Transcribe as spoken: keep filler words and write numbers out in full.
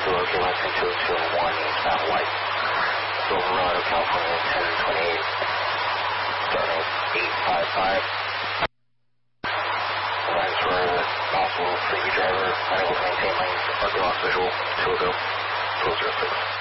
okay, less than two two one Eastbound White. Silverado, California, ten twenty-eight. Starting eight five five. Lines for possible freebie driver. Unable to maintain lanes. Market loss visual. two ago. two oh six.